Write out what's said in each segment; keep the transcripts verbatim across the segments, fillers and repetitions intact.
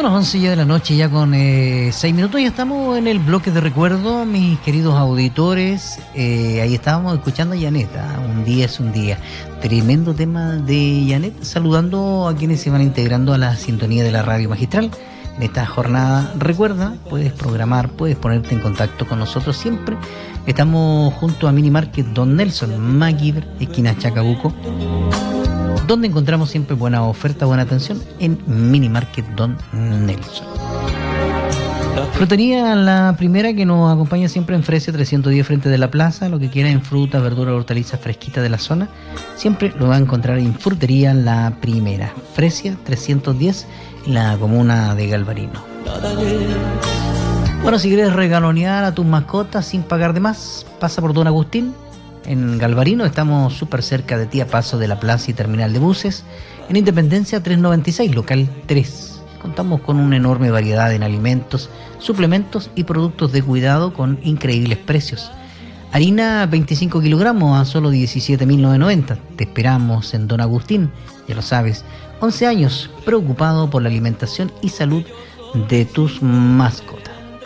Son las once ya de la noche, ya con eh, seis minutos, ya estamos en el bloque de recuerdo, mis queridos auditores. Eh, ahí estábamos escuchando a Janet, ¿eh? Un día es un día. Tremendo tema de Janet, saludando a quienes se van integrando a la sintonía de la radio magistral. En esta jornada, recuerda, puedes programar, puedes ponerte en contacto con nosotros siempre. Estamos junto a Mini Market Don Nelson, Maguiber, esquina Chacabuco, donde encontramos siempre buena oferta, buena atención en Mini Market Don Nelson. Frutería La Primera, que nos acompaña siempre en Fresia trescientos diez frente de la plaza. Lo que quiera en fruta, verdura, hortalizas fresquitas de la zona, siempre lo va a encontrar en Frutería La Primera, Fresia trescientos diez, en la comuna de Galvarino. Bueno, si quieres regalonear a tus mascotas sin pagar de más, pasa por Don Agustín. En Galvarino estamos súper cerca de ti, a paso de la plaza y terminal de buses. En Independencia trescientos noventa y seis, local tres. Contamos con una enorme variedad en alimentos, suplementos y productos de cuidado con increíbles precios. Harina veinticinco kilogramos a solo diecisiete mil novecientos noventa. Te esperamos en Don Agustín, ya lo sabes, once años preocupado por la alimentación y salud de tus mascotas.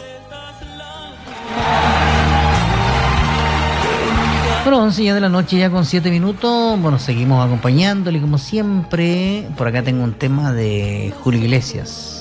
Bueno, once ya de la noche, ya con siete minutos. Bueno, seguimos acompañándole como siempre. Por acá tengo un tema de Julio Iglesias.